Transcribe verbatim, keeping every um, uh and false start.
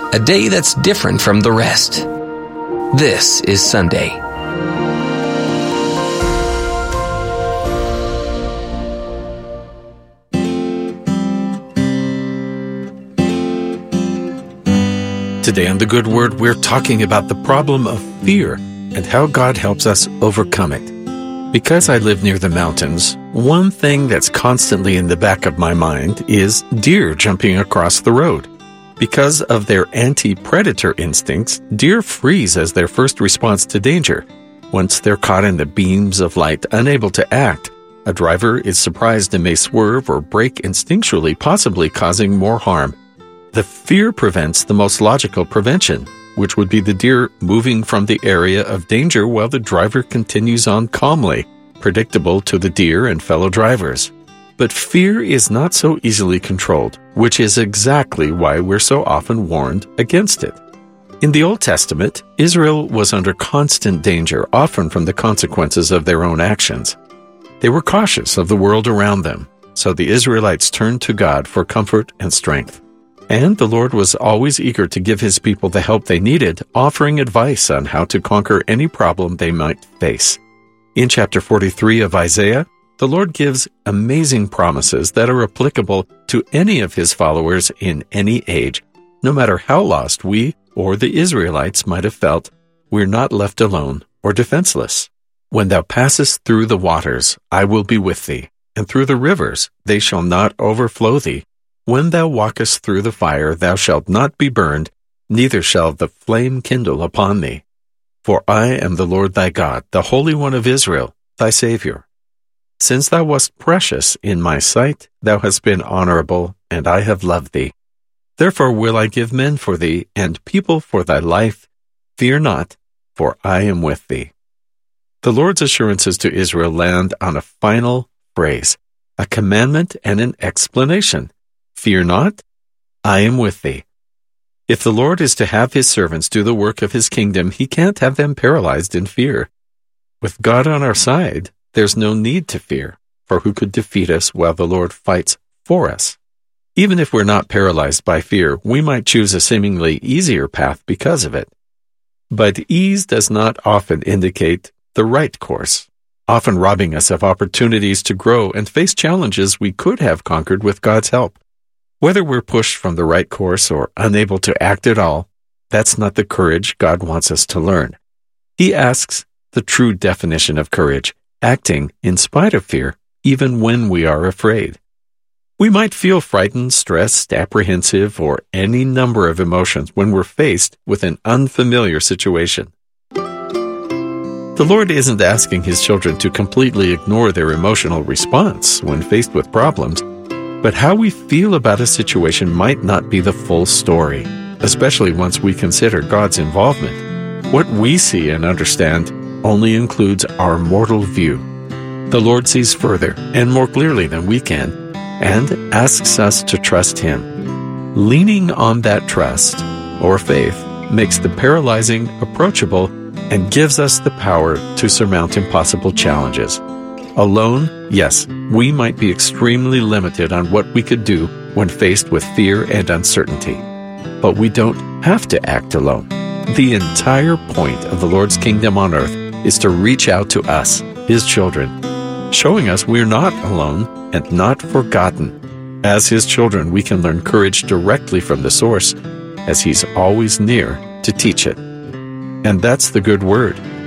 a day that's different from the rest. This is Sunday. Today on The Good Word, we're talking about the problem of fear and how God helps us overcome it. Because I live near the mountains, one thing that's constantly in the back of my mind is deer jumping across the road. Because of their anti-predator instincts, deer freeze as their first response to danger. Once they're caught in the beams of light, unable to act, a driver is surprised and may swerve or brake instinctually, possibly causing more harm. The fear prevents the most logical prevention, which would be the deer moving from the area of danger while the driver continues on calmly, predictable to the deer and fellow drivers. But fear is not so easily controlled, which is exactly why we're so often warned against it. In the Old Testament, Israel was under constant danger, often from the consequences of their own actions. They were cautious of the world around them, so the Israelites turned to God for comfort and strength. And the Lord was always eager to give His people the help they needed, offering advice on how to conquer any problem they might face. In chapter forty-three of Isaiah, the Lord gives amazing promises that are applicable to any of His followers in any age. No matter how lost we or the Israelites might have felt, we're not left alone or defenseless. When thou passest through the waters, I will be with thee, and through the rivers, they shall not overflow thee. When thou walkest through the fire, thou shalt not be burned, neither shall the flame kindle upon thee. For I am the Lord thy God, the Holy One of Israel, thy Savior. Since thou wast precious in my sight, thou hast been honorable, and I have loved thee. Therefore will I give men for thee, and people for thy life. Fear not, for I am with thee. The Lord's assurances to Israel land on a final phrase, a commandment and an explanation. Fear not, I am with thee. If the Lord is to have His servants do the work of His kingdom, He can't have them paralyzed in fear. With God on our side, there's no need to fear, for who could defeat us while the Lord fights for us? Even if we're not paralyzed by fear, we might choose a seemingly easier path because of it. But ease does not often indicate the right course, often robbing us of opportunities to grow and face challenges we could have conquered with God's help. Whether we're pushed from the right course or unable to act at all, that's not the courage God wants us to learn. He asks the true definition of courage, acting in spite of fear, even when we are afraid. We might feel frightened, stressed, apprehensive, or any number of emotions when we're faced with an unfamiliar situation. The Lord isn't asking His children to completely ignore their emotional response when faced with problems, but how we feel about a situation might not be the full story, especially once we consider God's involvement. What we see and understand only includes our mortal view. The Lord sees further and more clearly than we can, and asks us to trust Him. Leaning on that trust, or faith, makes the paralyzing approachable and gives us the power to surmount impossible challenges. Alone, yes, we might be extremely limited on what we could do when faced with fear and uncertainty. But we don't have to act alone. The entire point of the Lord's kingdom on earth is to reach out to us, His children, showing us we're not alone and not forgotten. As His children, we can learn courage directly from the source, as He's always near to teach it. And that's the good word.